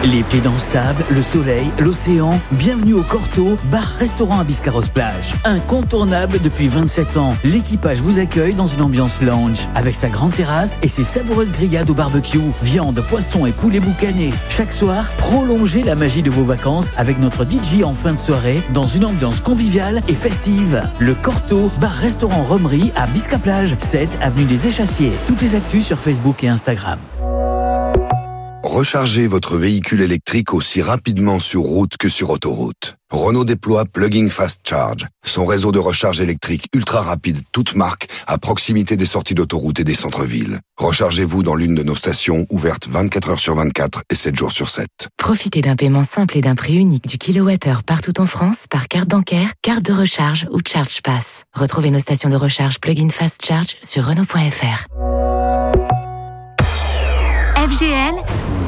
Les pieds dans le sable, le soleil, l'océan, bienvenue au Corto, bar-restaurant à Biscarrosse-Plage. Incontournable depuis 27 ans, l'équipage vous accueille dans une ambiance lounge, avec sa grande terrasse et ses savoureuses grillades au barbecue, viande, poisson et poulet boucané. Chaque soir, prolongez la magie de vos vacances avec notre DJ en fin de soirée, dans une ambiance conviviale et festive. Le Corto, bar-restaurant Romerie à Bisca-Plage, 7 avenue des Échassiers. Toutes les actus sur Facebook et Instagram. Rechargez votre véhicule électrique aussi rapidement sur route que sur autoroute. Renault déploie Plug-in Fast Charge, son réseau de recharge électrique ultra rapide, toute marque, à proximité des sorties d'autoroute et des centres-villes. Rechargez-vous dans l'une de nos stations ouvertes 24 heures sur 24 et 7 jours sur 7. Profitez d'un paiement simple et d'un prix unique du kilowattheure partout en France par carte bancaire, carte de recharge ou Charge Pass. Retrouvez nos stations de recharge Plug-in Fast Charge sur Renault.fr. FGL,